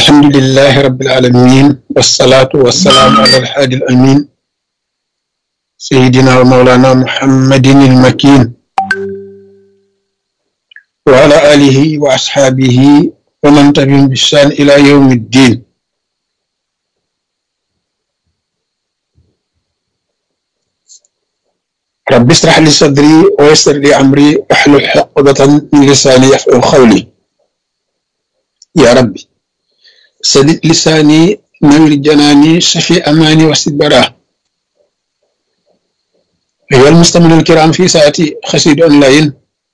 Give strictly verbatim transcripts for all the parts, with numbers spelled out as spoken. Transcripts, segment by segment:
الحمد لله رب العالمين والصلاة والسلام على الحادي الأمين سيدنا ومولانا محمد المكين وعلى آله وأصحابه ومن تبعهم بإحسان إلى يوم الدين. رب اشرح لي صدري ويسر لي أمري واحلل عقدة من لساني يفقهوا قولي. يا ربي سدد لساني نور جناني شفي أماني واسد براه. أيها المستمعون الكرام في ساعة خسيد أونلاين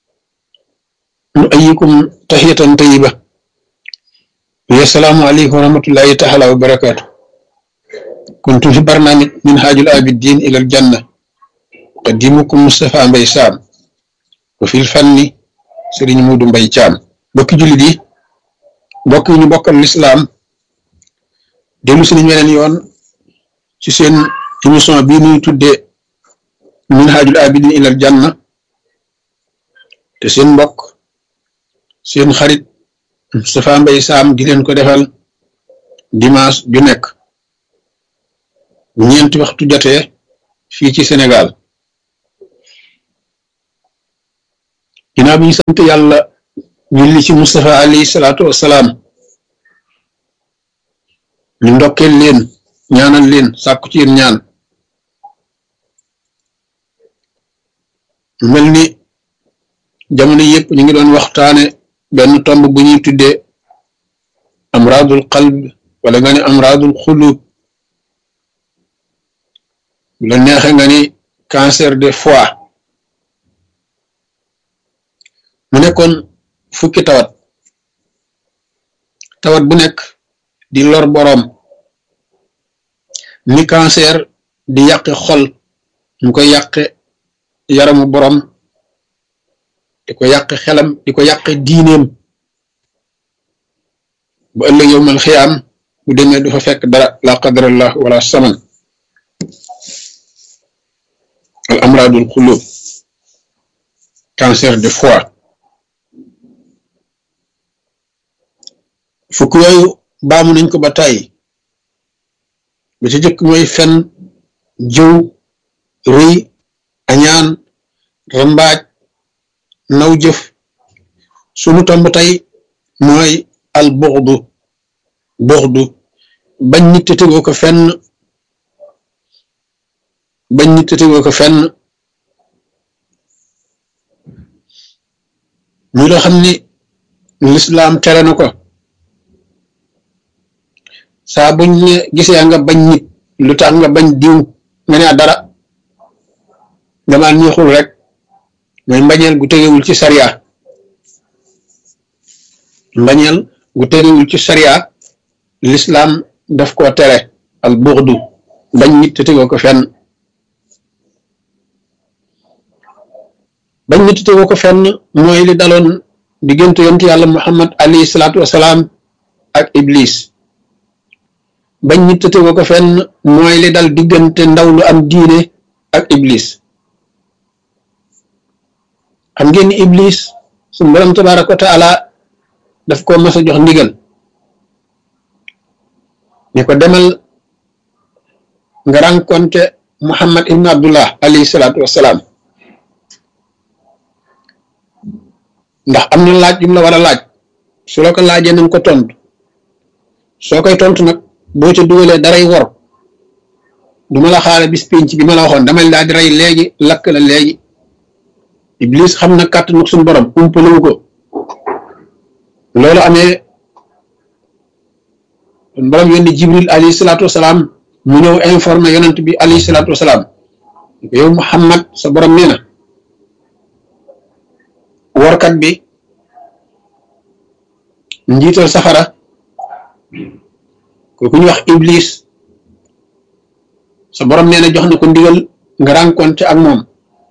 نؤيكم تحية طيبة. السلام عليكم ورحمة الله تعالى وبركاته. كنت في برنامج منهاج العابدين إلى الجنة قديمكم مصطفى مباي سام وفي الفن سيرين مودو مباي تيام. بوكي جولي دي بوكي ñu bokkal l'islam delu suñu ñeneen yoon ci seen émission bi ñuy tuddé minhajul abidin ilal janna te seen mbokk seen xarit Moustapha Mbaye Sam di leen ko defal dimanche ju nekk ñeenti waxtu jotee fii ci Sénégal. ginnaaw bi ñu sant yàlla julli ci Moustapha alayhi salaatu wassalaam ñu ndokkeel leen ñaanal leen sàkku ci yéen ñaan mel ni jamono yëpp ñu ngi doon waxtaane benn tomb bu ñuy tuddee amradul qalb wala nga ne amradul xulub bu la neexe nga ni cancer de foie. mu nekkoon fukki tawat tawat bu nekk di lor boroom ni cancer di yàqe xol ñu koy yàqe yaramu boroom di ko yàqe xelam di ko yàqe diineem bu ëllëg yowmal xiyaam bu demee du fa fekk dara la qadrallah wala saman. al amradul xulub cancer de foie. fukk yooyu baamu nañ ko ba tàyyi ba ci jëkk mooy fen jëw rëy añaan rambaaj naw jëf. sunu tomb tey mooy al buxdu buxdu bañ nit te tegoo ko fenn bañ nit te tegoo ko fenn muy loo xam ni lislaam tere na ko. saa buñ ne gisee nga bañ nit lu tax nga bañ diw nga ne dara dama neexul rek mooy mbañeel gu tegewul ci sariya mbañeel gu tegewul ci sariya l'islam daf koo tere al buxdu bañ nit te tegoo ko fenn. bañ nit te tegoo ko fenn mooy li daloon diggante yontu yàlla Muhammad alayhi salaatu wasalaam ak Iblis. bañ nit te tegoo ko fenn mooy li dal diggante ndaw lu am diine ak Iblis. xam ngeen ni Iblis suñu borom tabaaraka wa taala daf ko mas a jox ndigal ne ko demal nga rencontre Muhammad ibn Abdullah alayhi salaatu wassalaam ndax am na laaj yu mu la war a laaj su la ko laajee nañ ko tontu soo koy tontu nag boo ca dugalee daray wor du ma la xaare bis pénc bi ma la waxoon damay daal di rey léegi lakk la léegi. Iblis xam na kàttanu suñu borom umpalewu ko. loolu amee suñu borom yónni Jibril alayhi salaatu wasalaam mu ñëw informé yonent bi alayhi salaatu wasalaam yow Muhammad sa borom nee na workat bi njiital safara kooku ñu wax Iblis sa borom nee na jox na ko ndigal nga rencontre ak moom.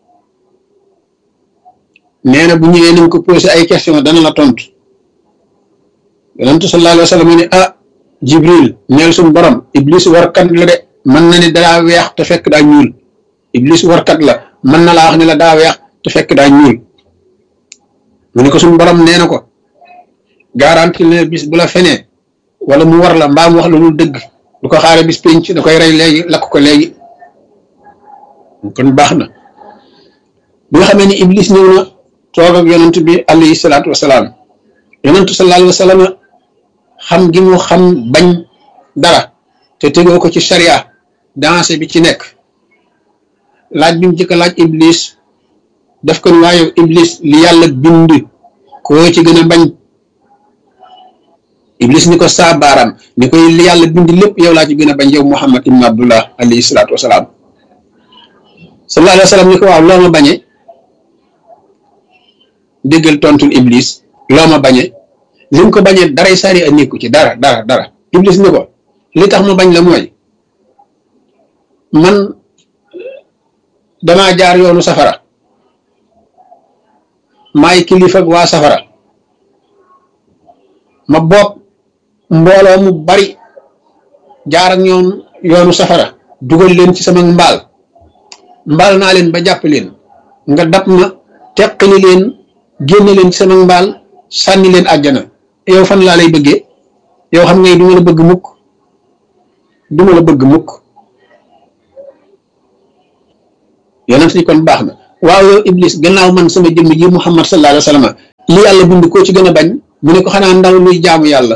nee na bu ñëwee nañ ko posé ay question dana la tontu yonent sallallahu alayhi wa sallam ne ah Jibril neel suñu borom Iblis warkat la de mën na ne daa weex te fekk daa ñuul Iblis warkat la mën na laa wax ne la daa weex te fekk daa ñuul. mu ne ko suñu borom nee na ko garanti ne bis bu la fenee wala mu war la mbaa mu wax la lu dëgg du ko xaare bis penc da koy rey léegi lakk ko léegi kon baax na bi nga xamee ni iblis ñëw na toog ak yonent bi alayhi salaatu wasalaam yonentu sallallahu alayhi wa sallam xam gi mu xam bañ dara te tegoo ko ci sharia dansé bi ci nekk laaj bi mu jëkk laaj iblis def ko ni waa yow iblis li yàlla bind koo ci gën a bañ iblis ni ko saa baaraam ni koy li yàlla bind lépp yow laa ci gën a bañ yow Muhammad ibn Abdullah alayhi salaatu wasalaam sallallahu alayhi wa sallam ni ko waaw loo ma bañee déggal tontul iblis loo ma bañee li mu ko bañee daray sari a nekku ci dara dara dara iblis ni ko li tax ma bañ la mooy man damaa jaar yoonu safara maay kilifa ak waa safara ma bopp mbooloo mu bari jaar ak ñoom yoonu safara dugal leen ci sama mbaal mbaal naa leen ba jàpp leen nga dab ma teqali leen génne leen ci sama mbaal sànni leen àjjana yow fan laa lay bëggee yow xam ngay du ma la bëgg mukk du ma la bëgg mukk yonent ni kon baax na waaw yow iblis gannaaw man sama jëmm ji Muhammad sallallahu alayhi wa sallam li yàlla bind koo ci gën a bañ mu ne ko xanaa ndaw luy jaamu yàlla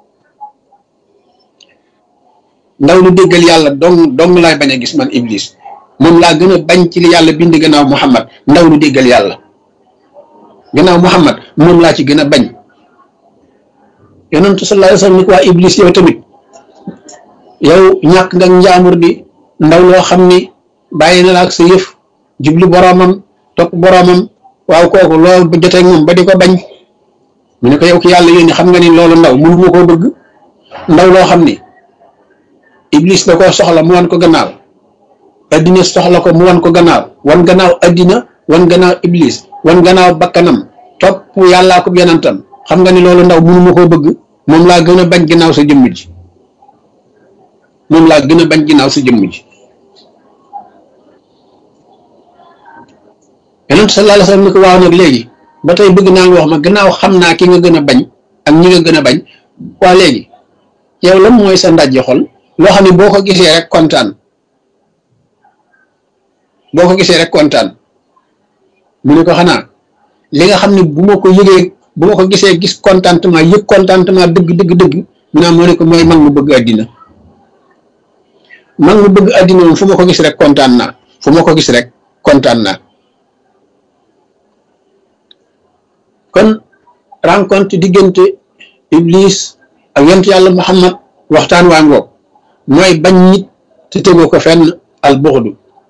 ndaw lu déggal yàlla dong dong laay bañ a gis man iblis moom laa gën a bañ ci li yàlla bind gannaaw Muhammad ndaw lu déggal yàlla gannaaw Muhammad moom laa ci gën a bañ yonentu sallallahu alayhi wa sallam ni ko waa iblis yow tamit yow ñàkk nga njaamur di ndaw loo xam ni bàyyi na la ak sa yëf jublu boroomam topp boroomam waaw kooku loolu ba jotee moom ba di ko bañ mu ne ko yow ki yàlla yónni xam nga ni loolu ndaw mënu ma koo bëgg ndaw loo xam ni iblis da koo soxla mu wan ko gannaaw addina soxla ko mu wan ko gannaaw wan gannaaw addina wan gannaaw iblis wan gannaaw bakkanam topp yàllaa ko yonentam xam nga ni loolu ndaw mënu ma koo bëgg moom laa gën a bañ ginnaaw sa jëmm ji moom laa gën a bañ ginnaaw sa jëmm ji yonent sallallahu alayhi wa sallam ni ko waaw nag léegi ba tey bëgg naa nga wax ma gannaaw xam naa ki nga gën a bañ ak ñi nga gën a bañ waa léegi yow lan mooy sa ndajji xol loo xam ne boo ko gisee rek kontaan boo ko gisee rek kontaan mu ne ko xanaa li nga xam ne bu ma ko yëgee bu ma ko gisee gis contentement yëg contentement dëgg dëgg dëgg mu ne moo ne ko mooy mag mu bëgg àddina mag mu bëgg àddina moom fu ma ko gis rek kontaan naa fu ma ko gis rek kontaan naa kon rencontre diggante iblis ak yonent yàlla Muhammad waxtaan waa ngoog mooy bañ nit te tegoo ko fenn al buxdu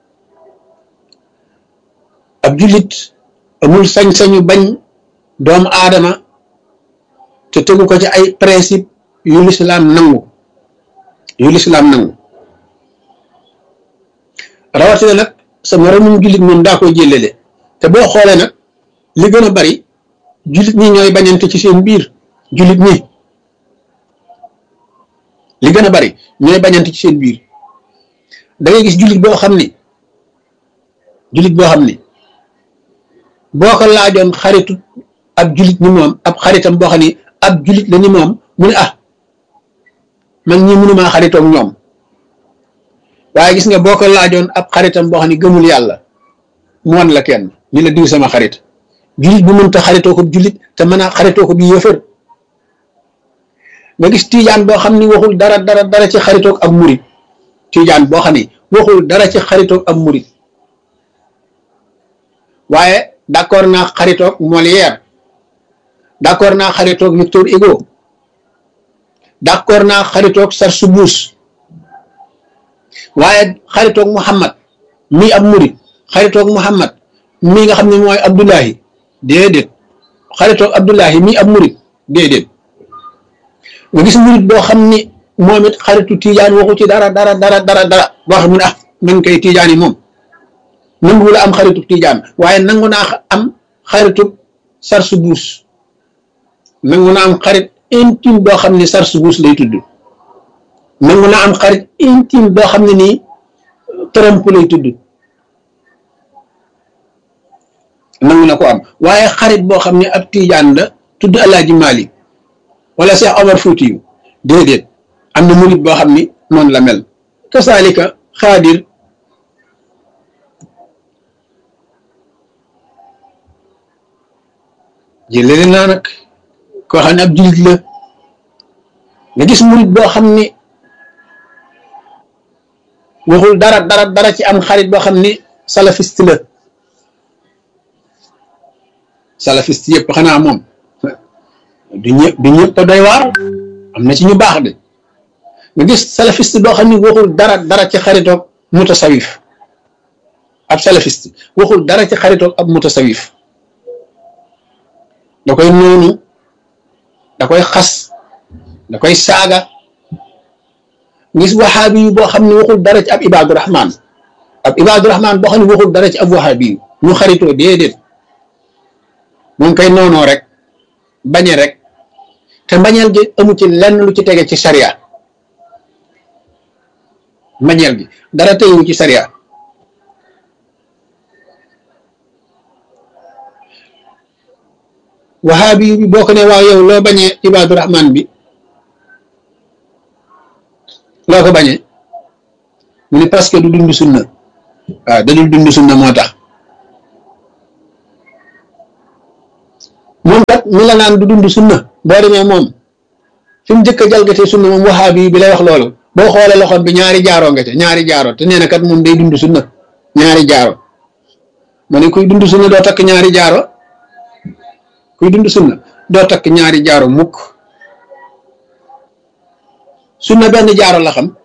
ab jullit amul sañ-sañu bañ doomu aadama te tegu ko ci ay principe yu lislaam nangu yu lislaam nangu rawatina nag sa moromum jullit moom daa koy jëlele te boo xoolee nag li gën a bari jullit ñi ñooy bañante ci seen biir jullit ñi li gën a bari ñooy bañante ci seen biir da ngay gis jullit boo xam ni jullit boo xam ni boo ko laajoon xaritu ab jullit ni moom ab xaritam boo xam ni ab jullit la ni moom mu ne ah man ñi mënumaa xaritoog ñoom waaye gis nga boo ko laajoon ab xaritam boo xam ni gëmul yàlla mu wan la kenn ni la diw sama xarit jullit bu mënta xaritoo ko jullit te mën a xaritoo ko bi yëfër nga gis tiijaan boo xam ni waxul dara dara dara ci xaritoog ab murit tiijaan boo xam ni waxul dara ci xaritoog ab murit waaye d'accord naa xaritoog Molière d'accord naa xaritoog Victor Hugo d'accord naa xaritoog Sarsoubouz waaye xaritoog Muhammad mii ab murit xaritoog Muhammad mii nga xam ne mooy Abdullahi déedéet xaritoog Abdullahi mii ab murit déedéet nga gis murit boo xam ni moom it xaritu tiijaan waxu ci dara dara dara dara dara boo xam ne ah man kay tiijaan yi moom nangu la am xaritu tiijaan waaye nangu naa am xaritu Sarsoubouz nangu naa am xarit intime boo xam ne Sarsoubouz lay tudd nangu naa am xarit intime boo xam ne nii Trump lay tudd nangu na ko am waaye xarit boo xam ne ab tiijaan la tudd Alaaji Malik wala Cheikh Omar Foutiyou déedéet am na murit boo xam ni noonu la mel kasaalika xaadir jëlele naa nag koo xam ne ab jullit la nga gis murit boo xam ni waxul dara dara dara ci am xarit boo xam ni salafiste la salafiste yëpp xanaa moom du ñëpp du ñëpp doy waar am na ci ñu baax de nga gis salafiste boo xam ni waxul dara dara ci xaritoog mutasawif ab salafiste waxul dara ci xaritoog ab mutasawif da koy noonu da koy xas da koy saaga gis waxaabi yu boo xam ne waxul dara ci ab ibaadu rahman ab ibaadu rahman boo xam ne waxul dara ci ab waxaabi yu ñu xaritoo déedéet moom koy noonoo rek bañe rek te mbañeel gi amu ci lenn lu ci tege ci sariya mbañeel gi dara tegewu ci sariya waxaabi yu bi boo ko ne waaw yow loo bañee ibaadu rahman bi loo ko bañee mu ne parce que du dund sunna waaw da dul dund sunna moo tax moom kat mi la naan du dund sunna boo demee moom fi mu njëkk a jalgatee sunna moom waxaabi bi lay wax loolu boo xoolee loxoom bi ñaari jaaroo nga ca ñaari jaaro te nee na kat moom day dund sunna ñaari jaaro ma ne kuy dund sunna doo takk ñaari jaaro kuy dund sunna doo takk ñaari jaaro mukk sunna benn jaaro la xam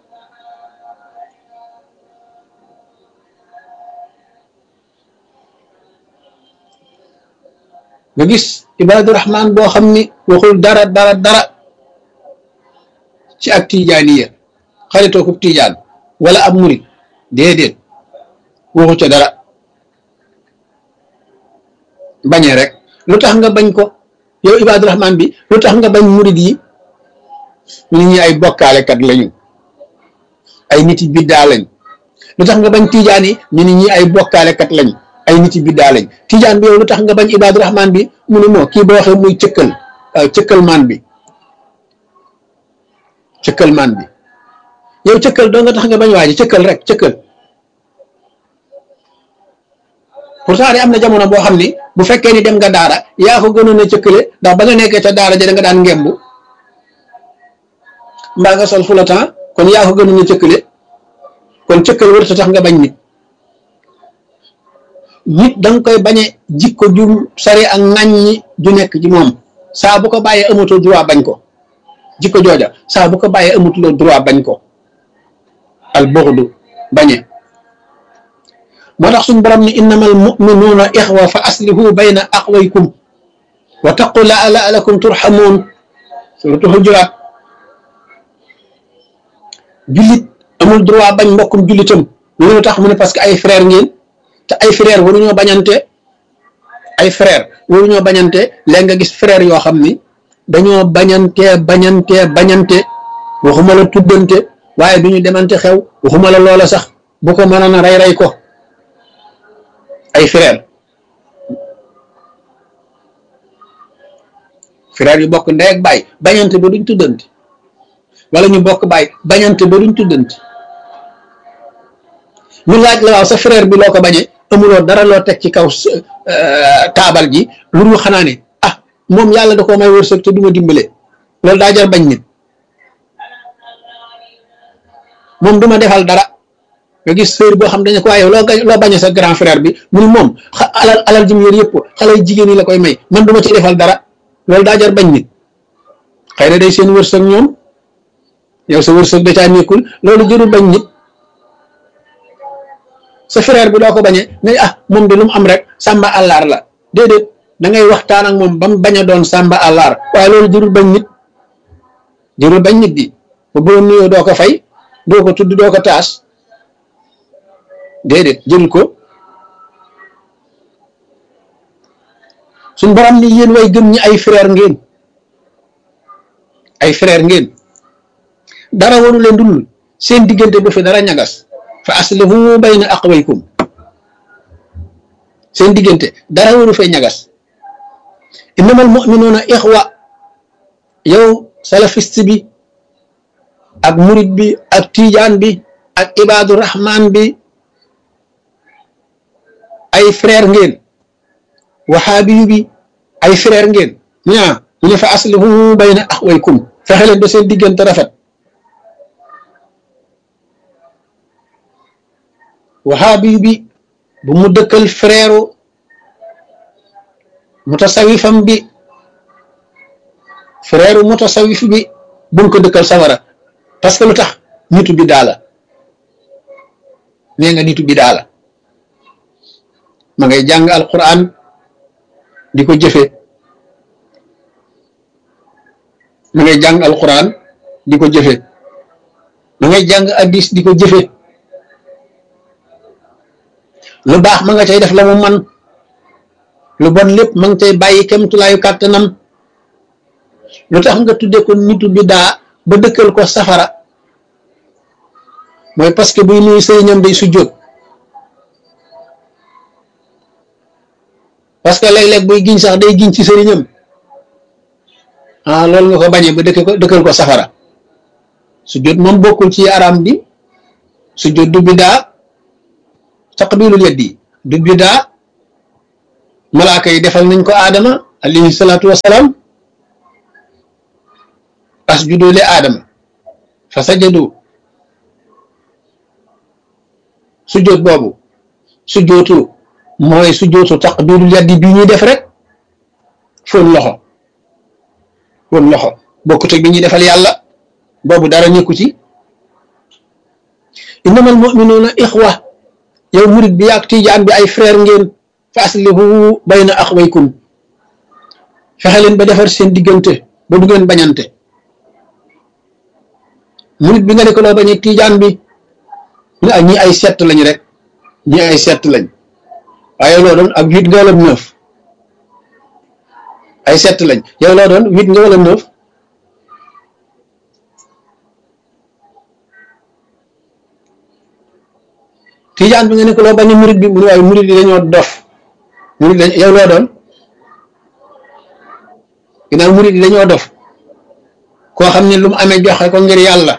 nga gis ibaadu rahman boo xam ni waxul dara dara dara ci ak tijaaniya xaritoo ko tijaan wala ab murit déedéet waxu ca dara bañee rek lu tax nga bañ ko yow ibaadu rahman bi lu tax nga bañ murit yi nit ñi ay bokkaalekat lañu ay nit yi biddaa lañ lu tax nga bañ tijaan yi ñu nit ñi ay bokkaalekat lañ ay nit yi biddaa lañ tijaan bi yow lu tax nga bañ ibaadu rahman bi mu ne moo kii boo waxee muy cëkkal cëkkal maan bi cëkkal maan bi yow cëkkal doo nga tax nga bañ waaji cëkkal rek cëkkal pourtant am na jamono boo xam ni bu fekkee ni dem nga daara yaa ko gënoon a cëkkale ndax ba nga nekkee ca daara ja da nga daan ngembu mbaa nga sol fulatan kon yaa ko gënoon a cëkkale kon cëkkal wërta tax nga bañ nit nit da nga koy bañe jikko ju sari ak ŋàññi ju nekk ci moom saa bu ko bàyyee amatoo droit bañ ko jikko jooja saa bu ko bàyyee amatuloo droit bañ ko al bughdu bañe moo tax suñu borom ni innamal mu'minuuna ixwa fa aslihu bayna aqwaykum wa taqu la'allakum turhamuun suratu Hujuraat jullit amul droit bañ mbokkum jullitam lu tax mu ne parce que ay frère ngeen te ay frère waruñoo bañante ay frère waruñoo bañante léegi nga gis frère yoo xam ni dañoo bañante bañante bañante waxuma la tuddante waaye duñu demante xew waxuma la loola sax bu ko mënoon a rey rey ko ay frère frère yu bokk ndey ak baay bañante ba duñ tuddante wala ñu bokk baay bañante ba duñ tuddante ñu laaj la waaw sa frère bi loo ko bañee amuloo dara loo teg ci kaw taabal ji lu dul xanaa ne ah moom yàlla da koo may wërsëg te du ma dimbale loolu daa jar bañ nit moom du ma defal dara nga gis sœur boo xam dañ ko waaye loo loo bañee sa grand frère bi mu ni moom alal alal ji mu yor yëpp xale jigéen yi la koy may man du ma ci defal dara loolu daa jar bañ nit xëy na day seen wërsëg ñoom yow sa wërsëg da caa nekkul loolu jërul bañ nit sa frère bi doo ko bañee ne ah moom de lu mu am rek sàmba àllaar la déedéet da ngay waxtaan ak moom ba mu bañ a doon sàmba àllaar waaye loolu jërul bañ nit jërul bañ nit di ba boo nuyoo doo ko fay doo ko tudd doo ko taas déedéet jërul ko suñ borom ni yéen way gëm ñi ay frère ngeen ay frère ngeen dara waru leen dul seen diggante bu fi dara ñagas fa aslihu bayna aqwaykum seen diggante dara waru fay ñagas innamal mu'minuuna ixwa yow salafiste bi ak murid bi ak tijaan bi ak ibaadu rahman bi ay frère ngeen wahaabi yu bi ay frère ngeen ñaa ñu ne fa aslihu bayna axwaykum fexe leen ba seen diggante rafet wahaabi yu bi bu mu dëkkal frère mutasawifam bi frère mutasawif bi bu mu ko dëkkal sawara parce que lu tax nitu bi daala nee nga nitu bi daala ma ngay jàng alquran di ko jëfe ma ngay jàng alquran di ko jëfe ma ngay jàng hadis di ko jëfe lu baax ma nga cay def la mu man lu bon lépp ma nga cay bàyyi kemtulaayu kàttanam lu tax nga tudde ko nitu bi daa ba dëkkal ko safara mooy parce que buy nuyu sëriñam day sujjóot parce que léeg-léeg buy giñ sax day giñ ci sëriñam ah loolu nga ko bañee ba dëkk ko dëkkal ko safara sujjóot moom bokkul ci araam bi sujjóot du bidaa taqbilul yaddi du bidaa malaaka yi defal nañ ko aadama alayhi salaatu wasalaam asjudu li aadama fa sajadu sujjóot boobu sujjóotu mooy sujjóotu taqbilul yaddi bi ñuy def rek fóon loxo fóon loxo bokkut ak bi ñuy defal yàlla boobu dara nekku ci innamal mu'minuuna ixwa yow murid bi ak tijaan bi ay frère ngeen fa aslihu bayna axwaykum fexe leen ba defar seen diggante ba du ngeen bañante murid bi nga ne ko loo bañ ak tijaan bi ah ñi ay sept lañ rek ñi ay sept lañ waaye loo doon ak huit nga wala neuf ay sept lañ yow loo doon huit nga wala neuf tijaan bi nga ne ko loo bañ a murid bi mu ne waaye murid yi dañoo dof murid dañ yow loo doon ginnaaw murid yi dañoo dof koo xam ne lu mu amee joxe ko ngir yàlla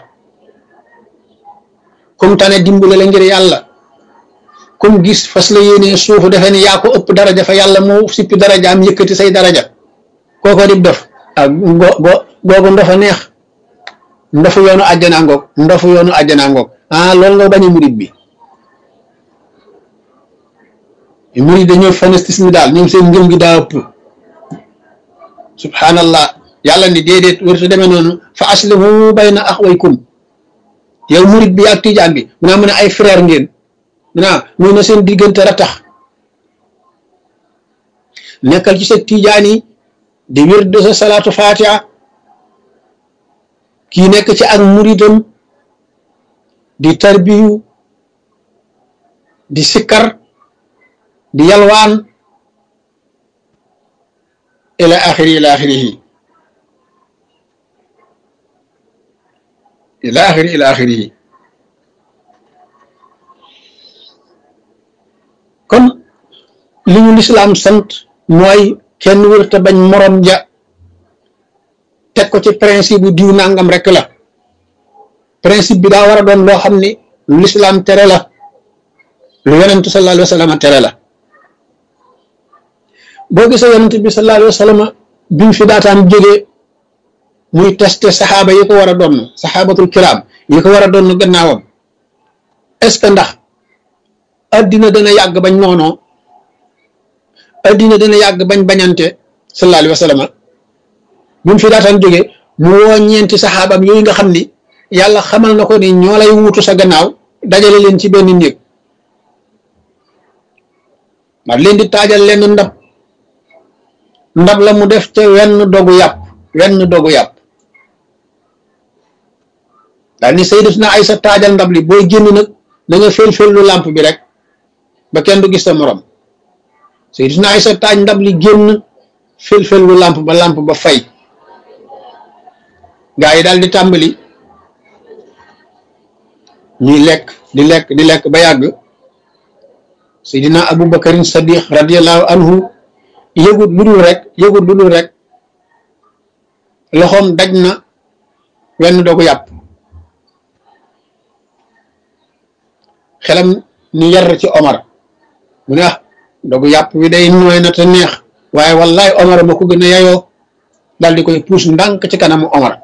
kum tane dimbale la ngir yàlla kum gis fas la yéenee suufu defe ne yaa ko ëpp daraja fa yàlla mu sippi daraja am yëkkati say daraja kooko dib dof ak go go googu ndofa neex ndofu yoonu àjjana ngoog ndofu yoonu àjjana ngoog ah loolu nga bañ a murid bi murid dañoo fanatisme daal ñoom seen ngëm gi daa ëpp subhanallah yàlla ni déedéet warut a demee noonu fa aslihu bayna axwaykum yow murid bi ak tijaan bi mu naa mu ne ay frère ngeen mu naa muy na seen diggante ratax nekkal ci sa tijaan yi di wér de sa salaatu fatiha kii nekk ci ak muridam di tarbiyu di sikkar di yalwaan ila axiri ila axirihi ila axiri ila axirihi kon li ñu lislaam sant mooy kenn wërta bañ morom ja teg ko ci principe bu diw nangam rek la principe bi daa war a doon loo xam ni lu lislaam tere la lu yonentu sallallahu alayhi wa sallam tere la boo gisee yonent bi sallallahu alayhi wa sallam bi mu fi daataan jógee muy testé saxaaba yi ko war a doon saxaabatul kiram yi ko war a doon gannaawam est-ce que ndax addina dana yàgg bañ noonoo addina dana yàgg bañ bañante sallallahu alayhi wa sallam bi mu fi daataan jógee mu woo ñeenti saxaabam yooyu nga xam ni yàlla xamal na ko ni ñoo lay wuutu sa gannaaw dajale leen ci benn néeg ndax leen di taajal leen ndab ndab la mu def ca wenn dogu yàpp wenn dogu yàpp daal ni Sayyidatuna Aysa taajal ndab li booy génn nag da nga fel-fel lu làmp bi rek ba kenn du gis sa morom Sayyidatuna Aysa taaj ndab li génn fel-fel lu làmp ba làmp ba fay gaa yi daal di tàmbali ñuy lekk di lekk di lekk ba yàgg Seydina Abu Bakarin Sadiq radiyallahu anhu yëgut lu dul rek yëgut lu dul rek loxoom daj na wenn dogu yàpp xelam ni yar ci Omar mu ne ah dogu yàpp wi day nooy na te neex waaye wallaay Omar ma ko gën a yayoo daal di koy puus ndànk ci kanamu Omar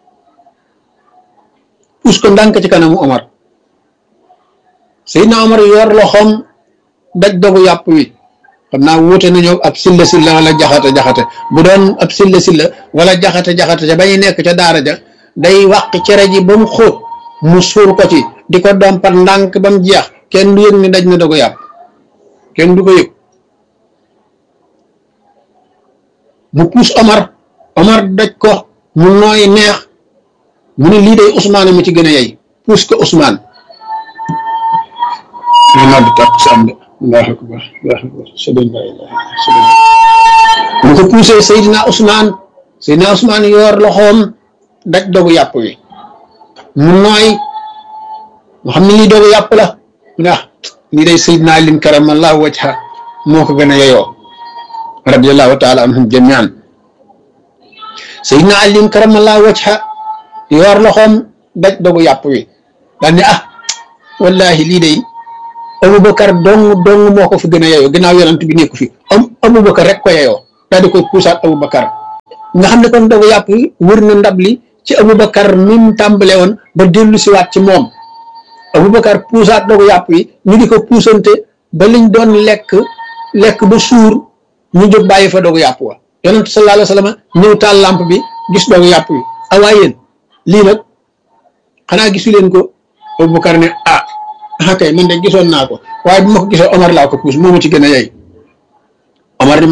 puus ko ndànk ci kanamu Omar Seydina Omar yor loxoom daj dogu yàpp wi xam naa wuute nañoo ab silla silla wala jaxate jaxate bu doon ab silla silla wala jaxate jaxate ca ba ñu nekk ca daara ja day wàq cere ji ba mu xóot mu suur ko ci di ko dompat ndànk ba mu jeex kenn du yëg ni daj na dogu yàpp kenn du ko yëg mu puus Omar Omar daj ko mu nooy neex mu ne lii day Ousmane mu ci gën a yey puus ko Ousmane ñu nodd takk sam de allahu akbar allahu akbar sëdën la ilaha sëdën mu ko puusee Seydina Ousmane Seydina Ousmane yor loxoom daj dogu yàpp wi mu nooy mu xam ne lii dogu yàpp la mu ne ah lii day Seydina Alin karamallahu wajha moo ko gën a yeyoo radiallahu taala anhum jamian Seydina Alin karamallahu wajha yor loxoom daj dogu yàpp wi daal ne ah wallahi lii day Aboubacar dong dong moo ko fi gën a yeyoo ginnaaw yonent bi nekku fi am Aboubacar rek ko yeyoo daal di koy puusaat Aboubacar nga xam ne kon dogu yàpp wi wër na ndab li ci Aboubacar mi mu tàmbale woon ba dellu siwaat ci moom Aboubacar puusaat dogu yàpp wi ñu di ko puusante ba liñ doon lekk lekk ba suur ñu jóg bàyyi fa dogu yàpp wa yonent sallallahu alayhi wa sallam ñëw taal lampe bi gis dogu yàpp wi awaa yéen lii nag xanaa gisu leen ko Aboubacar ne ah ah kay man de gisoon naa ko waaye bu ma ko gisee Omar laa ko puus moo ma ci gën a yey Omar